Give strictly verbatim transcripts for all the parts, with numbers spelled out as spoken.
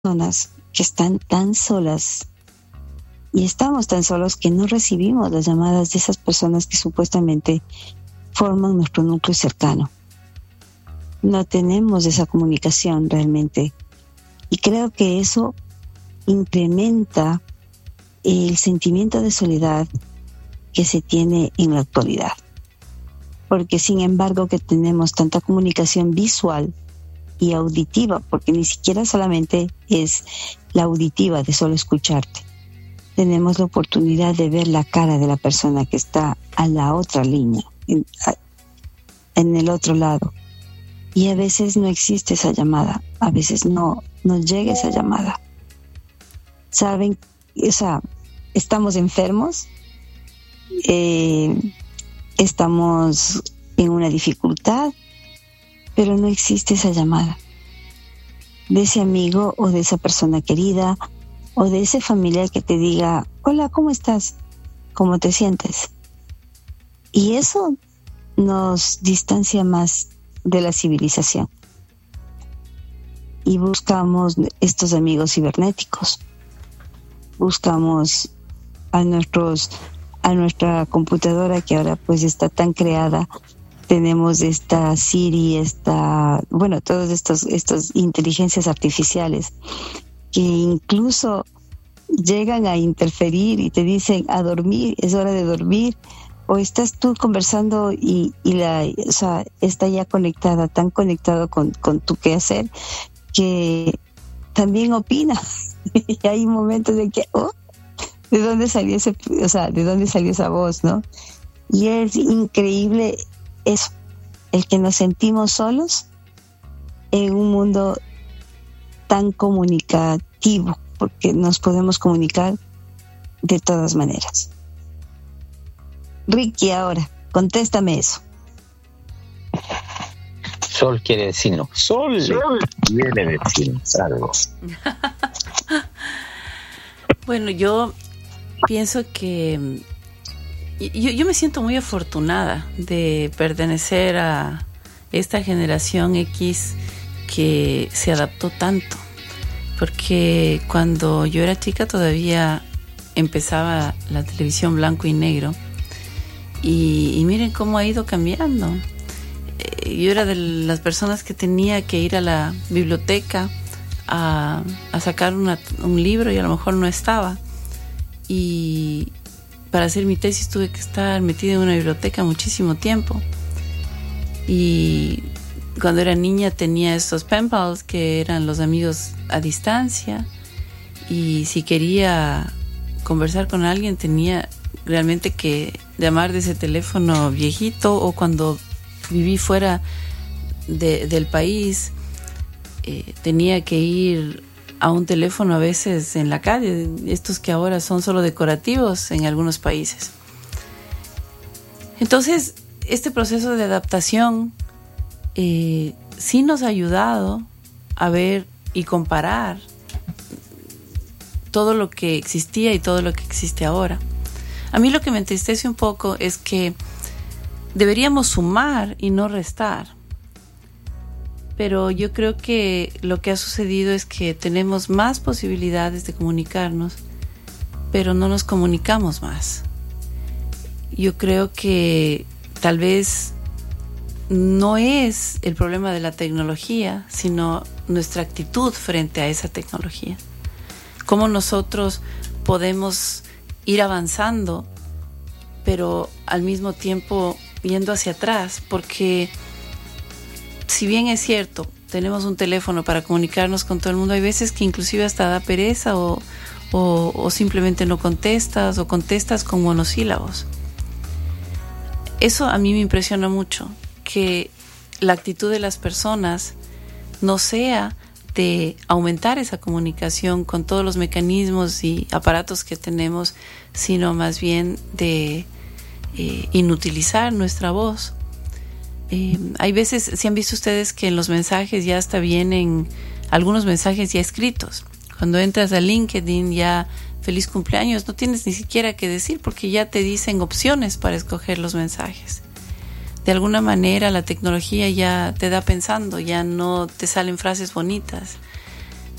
personas que están tan solas y estamos tan solos que no recibimos las llamadas de esas personas que supuestamente forman nuestro núcleo cercano. No tenemos esa comunicación realmente y creo que eso incrementa el sentimiento de soledad que se tiene en la actualidad. Porque sin embargo que tenemos tanta comunicación visual y auditiva, porque ni siquiera solamente es la auditiva de solo escucharte. Tenemos la oportunidad de ver la cara de la persona que está a la otra línea, en, a, en el otro lado. Y a veces no existe esa llamada, a veces no, no llega esa llamada. ¿Saben? O sea, estamos enfermos, eh, estamos en una dificultad, pero no existe esa llamada de ese amigo o de esa persona querida o de ese familiar que te diga, hola, ¿cómo estás? ¿Cómo te sientes? Y eso nos distancia más de la civilización. Y buscamos estos amigos cibernéticos. Buscamos a nuestros a nuestra computadora que ahora pues está tan creada. Tenemos esta Siri, esta, bueno, todas estas estas inteligencias artificiales que incluso llegan a interferir y te dicen a dormir, es hora de dormir, o estás tú conversando y, y la, o sea, está ya conectada, tan conectado con, con tu quehacer que también opina. Y hay momentos de que, oh, ¿de dónde salió ese, o sea, de dónde salió esa voz, no? Y es increíble eso, el que nos sentimos solos en un mundo tan comunicativo, porque nos podemos comunicar de todas maneras. Ricky, ahora, contéstame eso. Sol quiere decirnos, Sol, Sol quiere decirnos algo. Bueno, yo pienso que yo, yo me siento muy afortunada de pertenecer a esta generación X que se adaptó tanto, porque cuando yo era chica todavía empezaba la televisión blanco y negro y, y miren cómo ha ido cambiando. Eh, yo era de las personas que tenía que ir a la biblioteca a, a sacar una, un libro y a lo mejor no estaba, y para hacer mi tesis tuve que estar metida en una biblioteca muchísimo tiempo. Y cuando era niña tenía estos pen pals que eran los amigos a distancia, y si quería conversar con alguien tenía realmente que llamar de ese teléfono viejito, o cuando viví fuera de, del país eh, tenía que ir a un teléfono a veces en la calle, estos que ahora son solo decorativos en algunos países. Entonces, este proceso de adaptación eh, sí nos ha ayudado a ver y comparar todo lo que existía y todo lo que existe ahora. A mí lo que me entristece un poco es que deberíamos sumar y no restar. Pero yo creo que lo que ha sucedido es que tenemos más posibilidades de comunicarnos, pero no nos comunicamos más. Yo creo que tal vez no es el problema de la tecnología, sino nuestra actitud frente a esa tecnología. Cómo nosotros podemos ir avanzando, pero al mismo tiempo yendo hacia atrás, porque si bien es cierto, tenemos un teléfono para comunicarnos con todo el mundo, hay veces que inclusive hasta da pereza o, o, o simplemente no contestas o contestas con monosílabos. Eso a mí me impresiona mucho, que la actitud de las personas no sea de aumentar esa comunicación con todos los mecanismos y aparatos que tenemos, sino más bien de eh, inutilizar nuestra voz. Eh, hay veces, si han visto ustedes que en los mensajes ya hasta vienen algunos mensajes ya escritos. Cuando entras a LinkedIn ya feliz cumpleaños, no tienes ni siquiera que decir porque ya te dicen opciones para escoger los mensajes. De alguna manera la tecnología ya te da pensando, ya no te salen frases bonitas.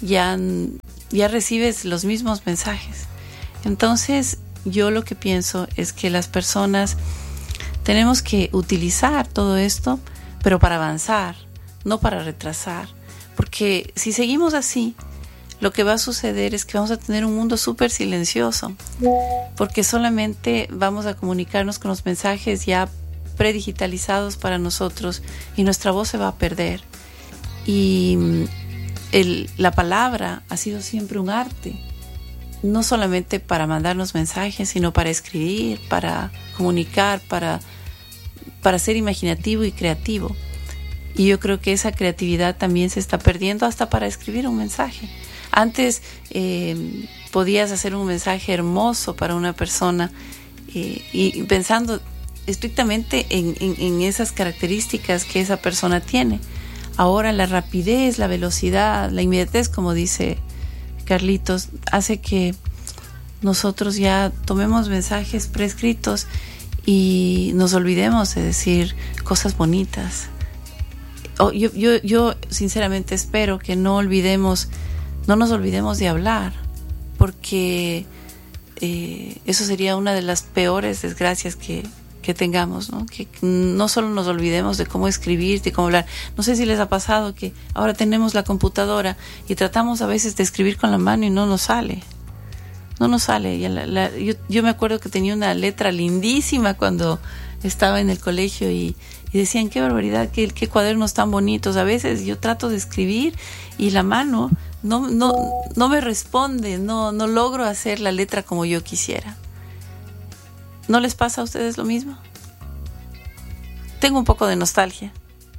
ya, ya recibes los mismos mensajes. Entonces, yo lo que pienso es que las personas tenemos que utilizar todo esto, pero para avanzar, no para retrasar. Porque si seguimos así, lo que va a suceder es que vamos a tener un mundo súper silencioso, porque solamente vamos a comunicarnos con los mensajes ya predigitalizados para nosotros y nuestra voz se va a perder. Y el, la palabra ha sido siempre un arte, no solamente para mandarnos mensajes, sino para escribir, para comunicar, para, para ser imaginativo y creativo. Y yo creo que esa creatividad también se está perdiendo hasta para escribir un mensaje. Antes eh, podías hacer un mensaje hermoso para una persona eh, y pensando estrictamente en, en, en esas características que esa persona tiene. Ahora la rapidez, la velocidad, la inmediatez, como dice Carlitos, hace que nosotros ya tomemos mensajes prescritos y nos olvidemos de decir cosas bonitas. Oh, yo, yo, yo sinceramente espero que no olvidemos, no nos olvidemos de hablar, porque eh, eso sería una de las peores desgracias que, que tengamos, ¿no? Que no solo nos olvidemos de cómo escribir, de cómo hablar. No sé si les ha pasado que ahora tenemos la computadora y tratamos a veces de escribir con la mano y no nos sale. No nos sale. Y la, la, yo, yo me acuerdo que tenía una letra lindísima cuando estaba en el colegio y, y decían, qué barbaridad, qué, qué cuadernos tan bonitos. A veces yo trato de escribir y la mano no, no, no me responde, no, no logro hacer la letra como yo quisiera. ¿No les pasa a ustedes lo mismo? Tengo un poco de nostalgia.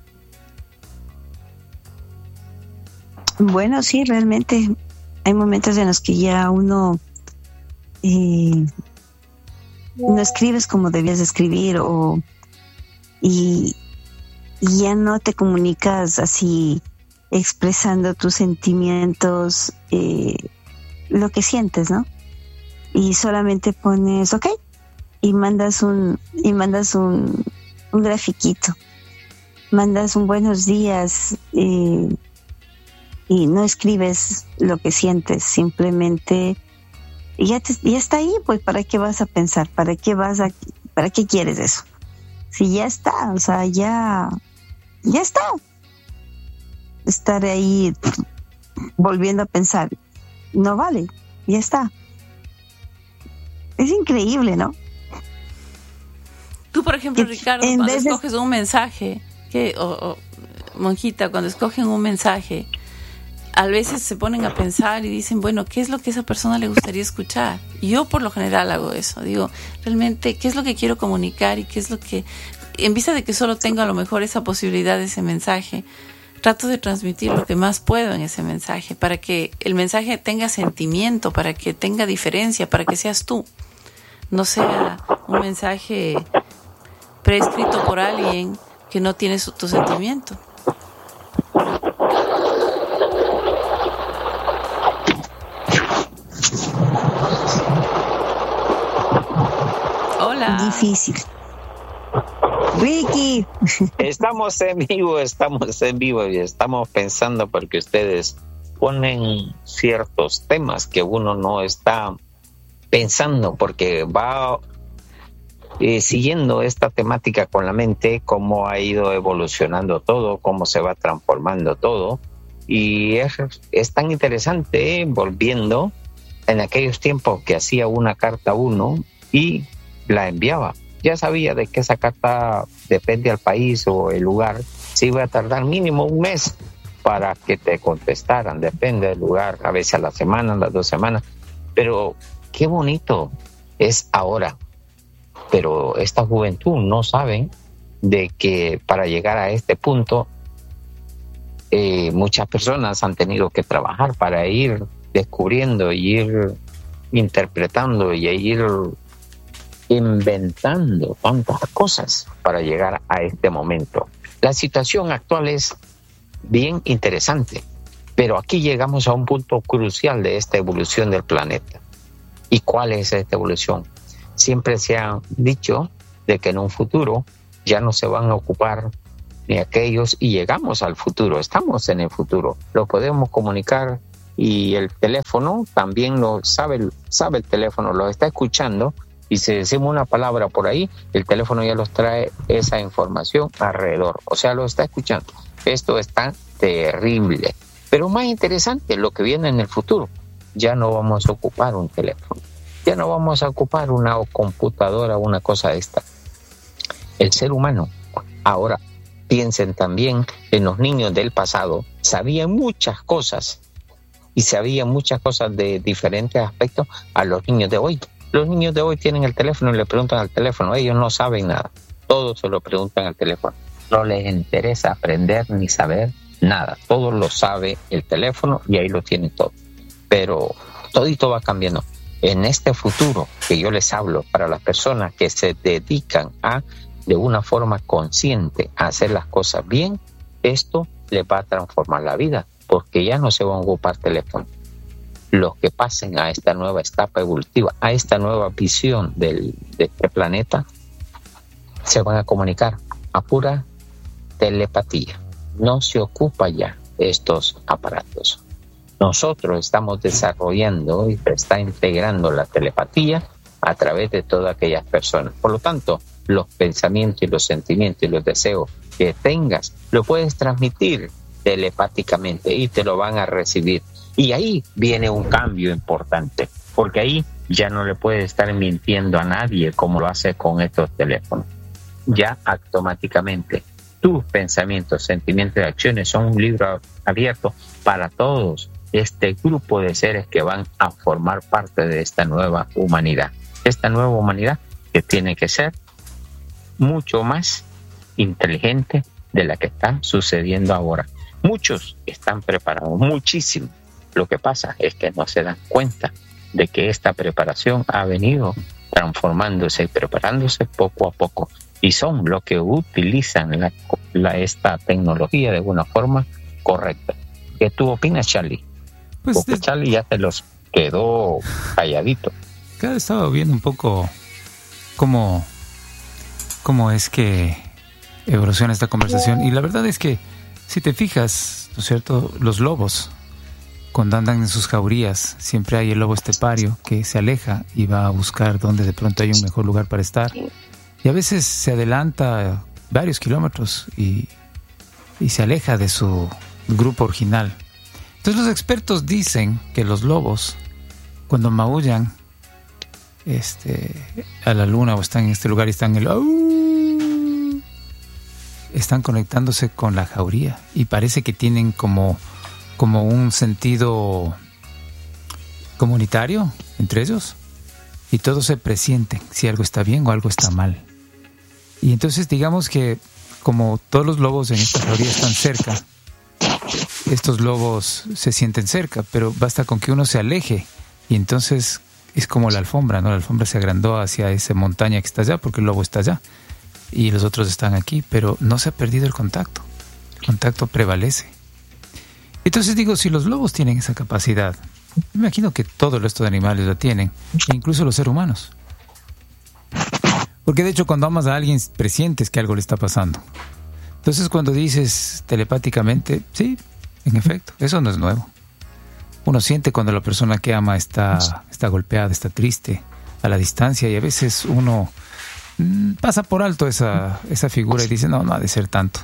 Bueno, sí, realmente hay momentos en los que ya uno eh, no escribes como debías escribir o y, y ya no te comunicas así expresando tus sentimientos, eh, lo que sientes, ¿no? Y solamente pones ok y mandas un y mandas un, un grafiquito, mandas un buenos días eh, y no escribes lo que sientes, simplemente ya, te, ya está ahí, pues ¿para qué vas a pensar? ¿Para qué vas a, para qué quieres eso? Si ya está, o sea, ya, ya está. Estar ahí volviendo a pensar, no vale, ya está. Es increíble, ¿no? Tú, por ejemplo, Ricardo, cuando escoges de... un mensaje, que, o, o Monjita, cuando escogen un mensaje, a veces se ponen a pensar y dicen, bueno, ¿qué es lo que a esa persona le gustaría escuchar? Yo por lo general hago eso, digo, realmente, ¿qué es lo que quiero comunicar y qué es lo que, en vista de que solo tengo a lo mejor esa posibilidad de ese mensaje, trato de transmitir lo que más puedo en ese mensaje, para que el mensaje tenga sentimiento, para que tenga diferencia, para que seas tú, no sea un mensaje prescrito por alguien que no tiene su, tu sentimiento. Hola. Difícil. Ricky. Estamos en vivo, estamos en vivo y estamos pensando porque ustedes ponen ciertos temas que uno no está pensando porque va eh, siguiendo esta temática con la mente, cómo ha ido evolucionando todo, cómo se va transformando todo. Y es, es tan interesante eh, volviendo en aquellos tiempos que hacía una carta uno y la enviaba. Ya sabía de que esa carta, depende del país o el lugar, se iba a tardar mínimo un mes para que te contestaran, depende del lugar, a veces a la semana, a las dos semanas. Pero qué bonito es ahora. Pero esta juventud no sabe de que para llegar a este punto eh, muchas personas han tenido que trabajar para ir descubriendo y ir interpretando y ir inventando tantas cosas para llegar a este momento. La situación actual es bien interesante, pero aquí llegamos a un punto crucial de esta evolución del planeta. ¿Y cuál es esta evolución? Siempre se ha dicho de que en un futuro ya no se van a ocupar ni aquellos, y llegamos al futuro, estamos en el futuro, lo podemos comunicar y el teléfono también lo sabe, sabe el teléfono, lo está escuchando, y si decimos una palabra por ahí, el teléfono ya los trae esa información alrededor, o sea, lo está escuchando. Esto está terrible, pero más interesante lo que viene en el futuro. Ya no vamos a ocupar un teléfono, ya no vamos a ocupar una computadora, una cosa de esta. El ser humano, ahora piensen también en los niños del pasado, sabían muchas cosas y sabían muchas cosas de diferentes aspectos a los niños de hoy. Los niños de hoy tienen el teléfono y le preguntan al teléfono, ellos no saben nada, todos se lo preguntan al teléfono, no les interesa aprender ni saber nada, todo lo sabe el teléfono y ahí lo tienen todo. Pero todito va cambiando. En este futuro que yo les hablo, para las personas que se dedican a, de una forma consciente, a hacer las cosas bien, esto les va a transformar la vida, porque ya no se van a ocupar teléfono. Los que pasen a esta nueva etapa evolutiva, a esta nueva visión del, de este planeta, se van a comunicar a pura telepatía. No se ocupa ya estos aparatos. Nosotros estamos desarrollando y se está integrando la telepatía a través de todas aquellas personas. Por lo tanto, los pensamientos y los sentimientos y los deseos que tengas, lo puedes transmitir telepáticamente y te lo van a recibir. Y ahí viene un cambio importante, porque ahí ya no le puedes estar mintiendo a nadie como lo hace con estos teléfonos. Ya automáticamente tus pensamientos, sentimientos y acciones son un libro abierto para todos este grupo de seres que van a formar parte de esta nueva humanidad. Esta nueva humanidad que tiene que ser mucho más inteligente de la que está sucediendo ahora. Muchos están preparados, muchísimo. Lo que pasa es que no se dan cuenta de que esta preparación ha venido transformándose y preparándose poco a poco. Y son los que utilizan la, la, esta tecnología de una forma correcta. ¿Qué tú opinas, Charlie? Pues Porque de... Charlie ya se los quedó calladito. Claro, estaba viendo un poco cómo, cómo es que evoluciona esta conversación. Y la verdad es que, si te fijas, ¿no es cierto?, los lobos, cuando andan en sus jaurías, siempre hay el lobo estepario que se aleja y va a buscar donde de pronto hay un mejor lugar para estar. Y a veces se adelanta varios kilómetros y, y se aleja de su grupo original. Entonces los expertos dicen que los lobos, cuando maullan este, a la luna o están en este lugar y están en el ¡au!, están conectándose con la jauría y parece que tienen como, como un sentido comunitario entre ellos y todos se presienten si algo está bien o algo está mal. Y entonces digamos que como todos los lobos en esta jauría están cerca, estos lobos se sienten cerca, pero basta con que uno se aleje y entonces es como la alfombra, ¿no? La alfombra se agrandó hacia esa montaña que está allá porque el lobo está allá y los otros están aquí, pero no se ha perdido el contacto. El contacto prevalece. Entonces digo, si los lobos tienen esa capacidad, me imagino que todo el resto de animales la tienen, e incluso los seres humanos. Porque de hecho cuando amas a alguien presientes que algo le está pasando. Entonces cuando dices telepáticamente, sí, en efecto, eso no es nuevo. Uno siente cuando la persona que ama está, está golpeada, está triste, a la distancia, y a veces uno mmm, pasa por alto esa, esa figura y dice, no, no ha de ser tanto.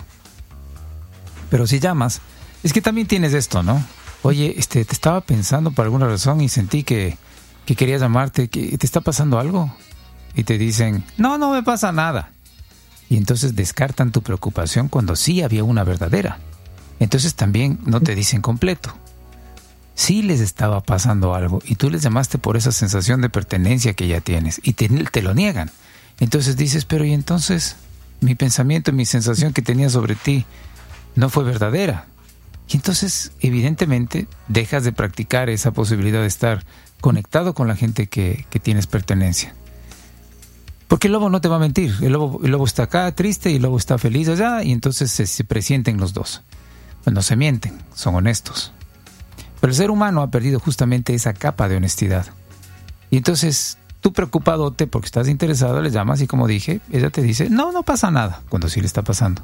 Pero si llamas, es que también tienes esto, ¿no? Oye, este, te estaba pensando por alguna razón y sentí que, que quería llamarte, que te está pasando algo. Y te dicen, no, no me pasa nada. Y entonces descartan tu preocupación cuando sí había una verdadera. Entonces también no te dicen completo. Sí les estaba pasando algo y tú les llamaste por esa sensación de pertenencia que ya tienes y te, te lo niegan. Entonces dices, pero ¿y entonces mi pensamiento, mi sensación que tenía sobre ti no fue verdadera? Y entonces evidentemente dejas de practicar esa posibilidad de estar conectado con la gente que, que tienes pertenencia. Porque el lobo no te va a mentir. El lobo, el lobo está acá triste y el lobo está feliz allá y entonces se, se presienten los dos. Pues no se mienten, son honestos. Pero el ser humano ha perdido justamente esa capa de honestidad. Y entonces tú preocupadote porque estás interesado le llamas y como dije, ella te dice, no, no pasa nada, cuando sí le está pasando.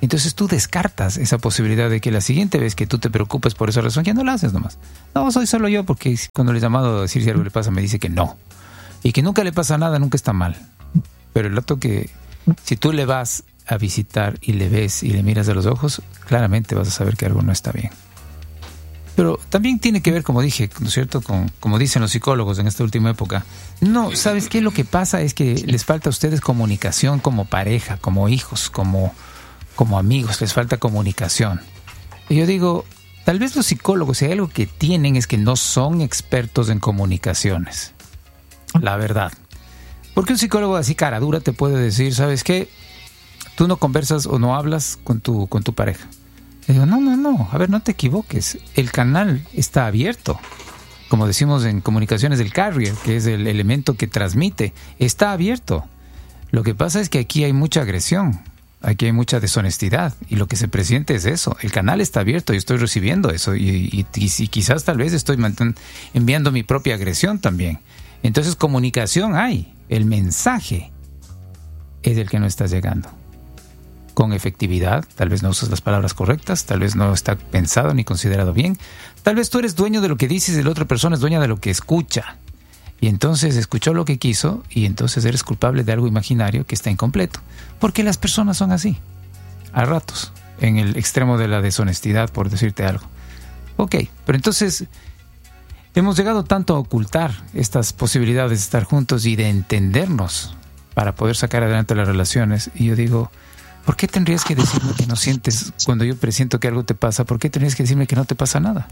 Entonces tú descartas esa posibilidad de que la siguiente vez que tú te preocupes por esa razón, ya no la haces nomás. No, soy solo yo, porque cuando le he llamado a decir si algo le pasa, me dice que no. Y que nunca le pasa nada, nunca está mal. Pero el otro que, si tú le vas a visitar y le ves y le miras a los ojos, claramente vas a saber que algo no está bien. Pero también tiene que ver, como dije, ¿no es cierto?, con, como dicen los psicólogos en esta última época. No, ¿sabes qué? Lo que pasa es que les falta a ustedes comunicación como pareja, como hijos, como... como amigos, les falta comunicación. Y yo digo, tal vez los psicólogos, si hay algo que tienen, es que no son expertos en comunicaciones. La verdad. Porque un psicólogo así cara dura te puede decir, ¿sabes qué? Tú no conversas o no hablas con tu, con tu pareja. Y digo, no, no, no, a ver, no te equivoques. El canal está abierto. Como decimos en comunicaciones, el carrier, que es el elemento que transmite, está abierto. Lo que pasa es que aquí hay mucha agresión. Aquí hay mucha deshonestidad y lo que se presiente es eso. El canal está abierto y estoy recibiendo eso y, y, y, y quizás tal vez estoy enviando mi propia agresión también. Entonces comunicación hay, el mensaje es el que no está llegando con efectividad. Tal vez no usas las palabras correctas, tal vez no está pensado ni considerado bien. Tal vez tú eres dueño de lo que dices y la otra persona es dueña de lo que escucha. Y entonces escuchó lo que quiso y entonces eres culpable de algo imaginario que está incompleto. Porque las personas son así, a ratos, en el extremo de la deshonestidad, por decirte algo. Ok, pero entonces hemos llegado tanto a ocultar estas posibilidades de estar juntos y de entendernos para poder sacar adelante las relaciones. Y yo digo, ¿por qué tendrías que decirme que no sientes cuando yo presiento que algo te pasa? ¿Por qué tendrías que decirme que no te pasa nada?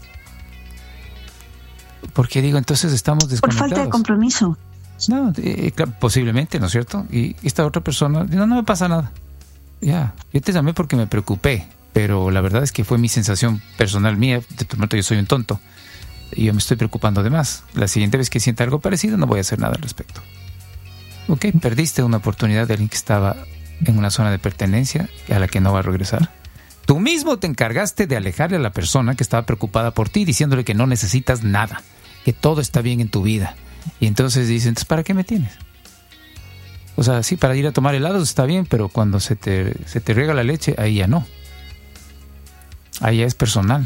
Porque digo, entonces estamos desconectados. Por falta de compromiso. No, eh, posiblemente, ¿no es cierto? Y esta otra persona, no, no me pasa nada. Ya, yo te llamé porque me preocupé, pero la verdad es que fue mi sensación personal mía. De pronto yo soy un tonto y yo me estoy preocupando de más. La siguiente vez que sienta algo parecido no voy a hacer nada al respecto. Ok, perdiste una oportunidad de alguien que estaba en una zona de pertenencia a la que no va a regresar. Tú mismo te encargaste de alejarle a la persona que estaba preocupada por ti, diciéndole que no necesitas nada, que todo está bien en tu vida. Y entonces dicen, entonces, ¿para qué me tienes? O sea, sí, para ir a tomar helados está bien, pero cuando se te, se te riega la leche, ahí ya no. Ahí ya es personal.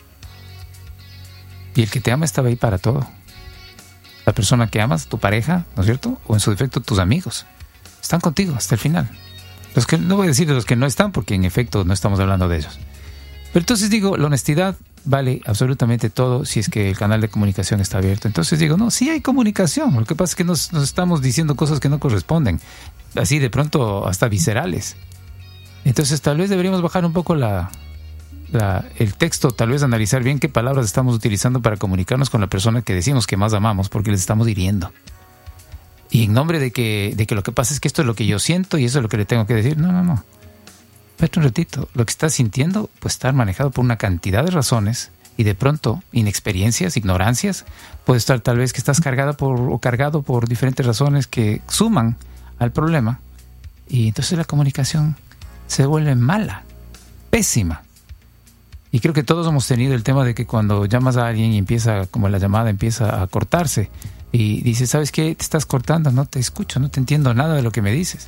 Y el que te ama estaba ahí para todo. La persona que amas, tu pareja, ¿no es cierto? O en su defecto, tus amigos, están contigo hasta el final. Los que, no voy a decir de los que no están, porque en efecto no estamos hablando de ellos. Pero entonces digo, la honestidad vale absolutamente todo si es que el canal de comunicación está abierto. Entonces digo, no, sí hay comunicación. Lo que pasa es que nos, nos estamos diciendo cosas que no corresponden. Así de pronto hasta viscerales. Entonces tal vez deberíamos bajar un poco la, la, el texto, tal vez analizar bien qué palabras estamos utilizando para comunicarnos con la persona que decimos que más amamos, porque les estamos hiriendo. Y en nombre de que, de que lo que pasa es que esto es lo que yo siento y eso es lo que le tengo que decir. No, no, no. Espérate un ratito. Lo que estás sintiendo puede estar manejado por una cantidad de razones y de pronto inexperiencias, ignorancias. Puede estar tal vez que estás cargada por, o cargado por diferentes razones que suman al problema. Y entonces la comunicación se vuelve mala, pésima. Y creo que todos hemos tenido el tema de que cuando llamas a alguien y empieza, como la llamada empieza a cortarse, y dices, ¿sabes qué? Te estás cortando, no te escucho, no te entiendo nada de lo que me dices.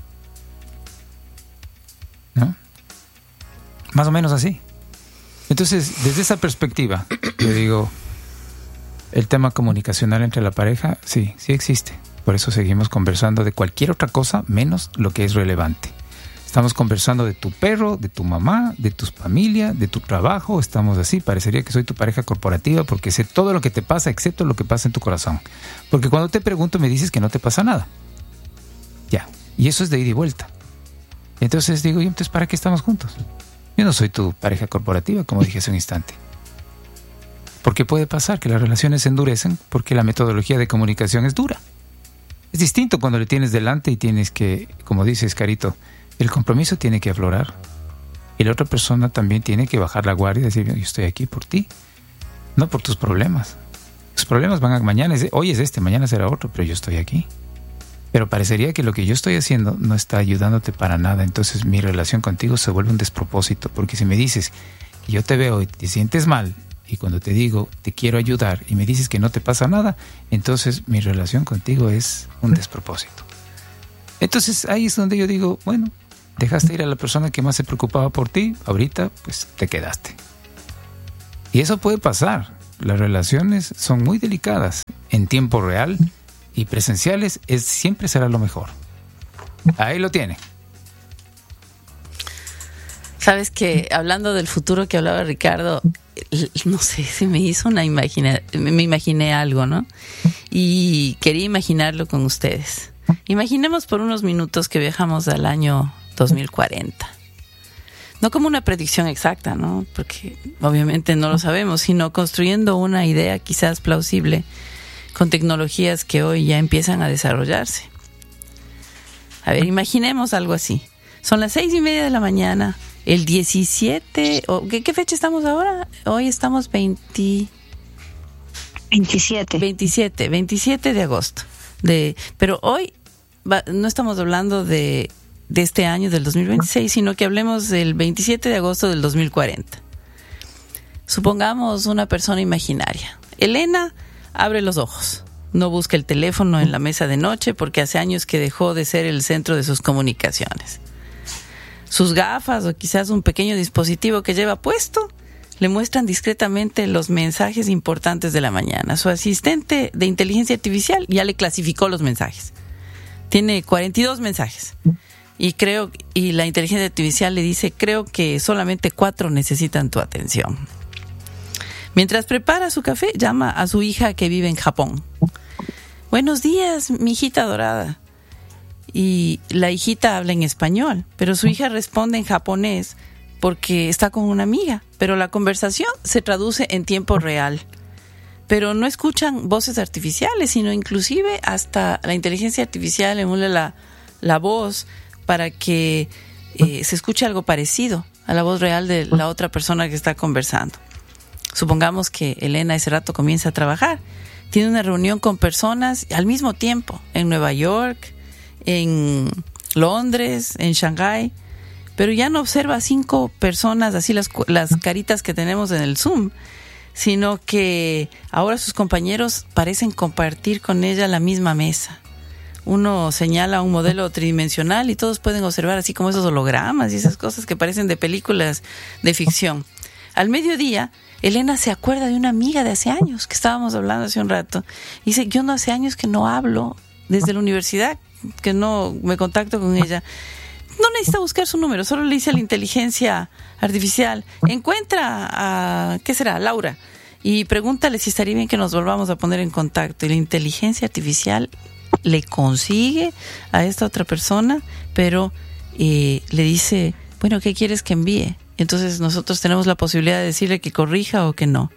¿No? Más o menos así. Entonces, desde esa perspectiva, yo digo, el tema comunicacional entre la pareja, sí, sí existe. Por eso seguimos conversando de cualquier otra cosa menos lo que es relevante. Estamos conversando de tu perro, de tu mamá, de tu familia, de tu trabajo. Estamos así, parecería que soy tu pareja corporativa porque sé todo lo que te pasa excepto lo que pasa en tu corazón. Porque cuando te pregunto me dices que no te pasa nada. Ya, y eso es de ida y vuelta. Entonces digo, ¿y entonces para qué estamos juntos? Yo no soy tu pareja corporativa, como dije hace un instante. Porque puede pasar que las relaciones se endurecen porque la metodología de comunicación es dura. Es distinto cuando le tienes delante y tienes que, como dices, Carito, el compromiso tiene que aflorar. Y la otra persona también tiene que bajar la guardia y decir, yo estoy aquí por ti, no por tus problemas. Tus problemas van a mañana, hoy es este, mañana será otro, pero yo estoy aquí. Pero parecería que lo que yo estoy haciendo no está ayudándote para nada. Entonces mi relación contigo se vuelve un despropósito. Porque si me dices que yo te veo y te sientes mal, y cuando te digo te quiero ayudar y me dices que no te pasa nada, entonces mi relación contigo es un despropósito. Entonces ahí es donde yo digo, bueno, dejaste ir a la persona que más se preocupaba por ti, ahorita pues te quedaste. Y eso puede pasar. Las relaciones son muy delicadas. En tiempo real y presenciales es, siempre será lo mejor. Ahí lo tiene. Sabes que hablando del futuro que hablaba Ricardo, no sé, se me hizo una imagina, me imaginé algo, ¿no? Y quería imaginarlo con ustedes. Imaginemos por unos minutos que viajamos al año dos mil cuarenta. No como una predicción exacta, ¿no? Porque obviamente no lo sabemos, sino construyendo una idea quizás plausible con tecnologías que hoy ya empiezan a desarrollarse. A ver, imaginemos algo así. Son las seis y media de la mañana, el diecisiete, o ¿qué, qué fecha estamos ahora? Hoy estamos veinte, veintisiete. veintisiete, veintisiete de agosto. De, pero hoy va, no estamos hablando de, de este año, del dos mil veintiséis, sino que hablemos del veintisiete de agosto del dos mil cuarenta. Supongamos una persona imaginaria. Elena abre los ojos. No busca el teléfono en la mesa de noche porque hace años que dejó de ser el centro de sus comunicaciones. Sus gafas o quizás un pequeño dispositivo que lleva puesto le muestran discretamente los mensajes importantes de la mañana. Su asistente de inteligencia artificial ya le clasificó los mensajes. Tiene cuarenta y dos mensajes. Y creo y la inteligencia artificial le dice, creo que solamente cuatro necesitan tu atención. Mientras prepara su café, llama a su hija que vive en Japón. Buenos días, mi hijita dorada. Y la hijita habla en español, pero su hija responde en japonés porque está con una amiga. Pero la conversación se traduce en tiempo real. Pero no escuchan voces artificiales, sino inclusive hasta la inteligencia artificial emula la, la voz para que eh, se escuche algo parecido a la voz real de la otra persona que está conversando. Supongamos que Elena ese rato comienza a trabajar. Tiene una reunión con personas al mismo tiempo en Nueva York, en Londres, en Shanghái, pero ya no observa cinco personas, así las, las caritas que tenemos en el Zoom, sino que ahora sus compañeros parecen compartir con ella la misma mesa. Uno señala un modelo tridimensional y todos pueden observar así como esos hologramas y esas cosas que parecen de películas de ficción. Al mediodía, Elena se acuerda de una amiga de hace años, que estábamos hablando hace un rato. Dice, yo no hace años que no hablo desde la universidad, que no me contacto con ella. No necesita buscar su número, solo le dice a la inteligencia artificial, encuentra a, ¿qué será? Laura, y pregúntale si estaría bien que nos volvamos a poner en contacto. Y la inteligencia artificial le consigue a esta otra persona, pero eh, le dice, bueno, ¿qué quieres que envíe? Entonces nosotros tenemos la posibilidad de decirle que corrija o que no.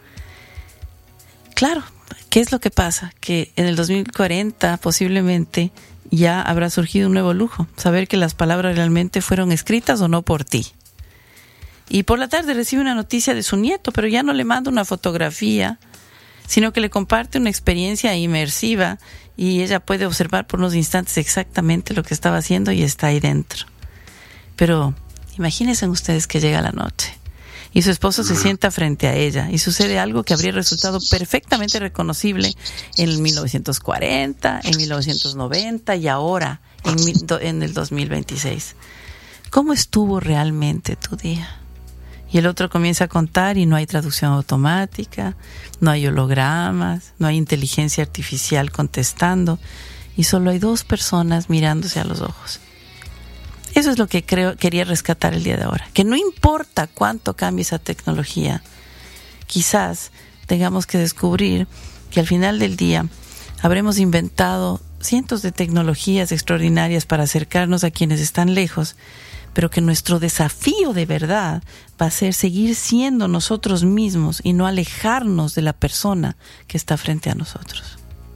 Claro, ¿qué es lo que pasa? Que en el dos mil cuarenta posiblemente ya habrá surgido un nuevo lujo, saber que las palabras realmente fueron escritas o no por ti. Y por la tarde recibe una noticia de su nieto, pero ya no le manda una fotografía, sino que le comparte una experiencia inmersiva y ella puede observar por unos instantes exactamente lo que estaba haciendo y está ahí dentro. Pero imagínense ustedes que llega la noche y su esposo se sienta frente a ella y sucede algo que habría resultado perfectamente reconocible en mil novecientos cuarenta, en mil novecientos noventa y ahora en, en el dos mil veintiséis. ¿Cómo estuvo realmente tu día? Y el otro comienza a contar y no hay traducción automática, no hay hologramas, no hay inteligencia artificial contestando y solo hay dos personas mirándose a los ojos. Eso es lo que creo quería rescatar el día de ahora. Que no importa cuánto cambie esa tecnología, quizás tengamos que descubrir que al final del día habremos inventado cientos de tecnologías extraordinarias para acercarnos a quienes están lejos, pero que nuestro desafío de verdad va a ser seguir siendo nosotros mismos y no alejarnos de la persona que está frente a nosotros.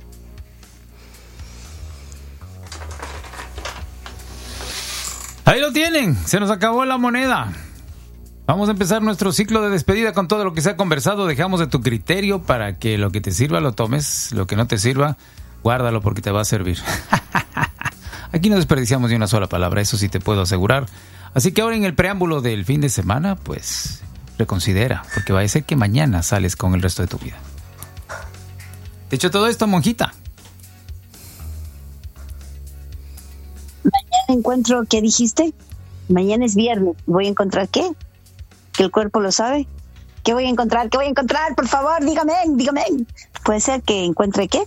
Ahí lo tienen, se nos acabó la moneda. Vamos a empezar nuestro ciclo de despedida con todo lo que se ha conversado. Dejamos de tu criterio para que lo que te sirva lo tomes, lo que no te sirva, guárdalo porque te va a servir. Aquí no desperdiciamos ni una sola palabra, eso sí te puedo asegurar. Así que ahora en el preámbulo del fin de semana, pues reconsidera, porque va a ser que mañana sales con el resto de tu vida. Dicho todo esto, monjita. Mañana encuentro, ¿qué dijiste? Mañana es viernes. ¿Voy a encontrar qué? ¿Que el cuerpo lo sabe? ¿Qué voy a encontrar? ¿Qué voy a encontrar? Por favor, dígame, dígame. ¿Puede ser que encuentre qué?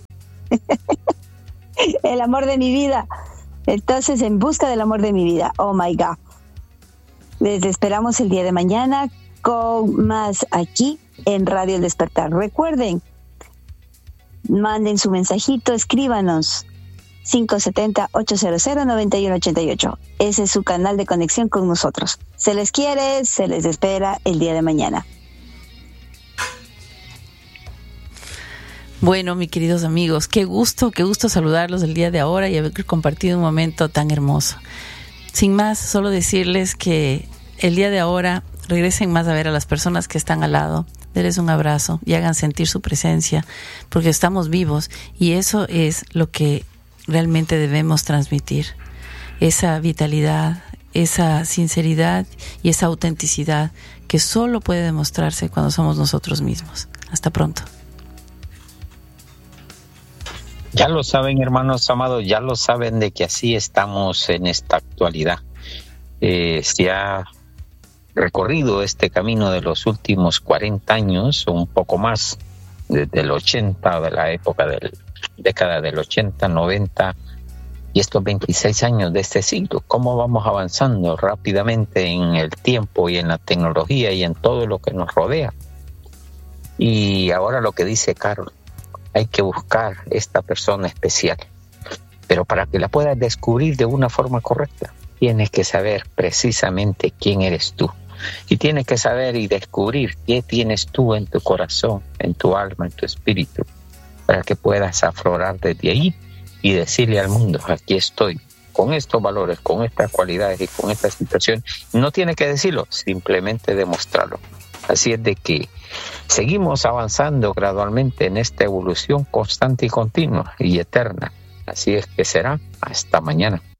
El amor de mi vida. Entonces, en busca del amor de mi vida. Oh, my God. Les esperamos el día de mañana con más aquí en Radio El Despertar. Recuerden, manden su mensajito, escríbanos cinco siete cero, ocho cero cero, nueve uno ocho ocho. Ese es su canal de conexión con nosotros. Se les quiere, se les espera el día de mañana. Bueno, mis queridos amigos, qué gusto, qué gusto saludarlos el día de ahora y haber compartido un momento tan hermoso. Sin más, solo decirles que el día de ahora regresen más a ver a las personas que están al lado, denles un abrazo y hagan sentir su presencia, porque estamos vivos y eso es lo que realmente debemos transmitir, esa vitalidad, esa sinceridad y esa autenticidad que solo puede demostrarse cuando somos nosotros mismos. Hasta pronto. Ya lo saben, hermanos amados, ya lo saben de que así estamos en esta actualidad. Eh, se ha recorrido este camino de los últimos cuarenta años, o un poco más, desde el ochenta, de la época de la década del ochenta, noventa, y estos veintiséis años de este siglo. ¿Cómo vamos avanzando rápidamente en el tiempo y en la tecnología y en todo lo que nos rodea? Y ahora lo que dice Carol, hay que buscar esta persona especial, pero para que la puedas descubrir de una forma correcta, tienes que saber precisamente quién eres tú, y tienes que saber y descubrir qué tienes tú en tu corazón, en tu alma, en tu espíritu, para que puedas aflorar desde ahí y decirle al mundo, aquí estoy, con estos valores, con estas cualidades y con esta situación. No tienes que decirlo, simplemente demostrarlo. Así es de que seguimos avanzando gradualmente en esta evolución constante y continua y eterna. Así es que será hasta mañana.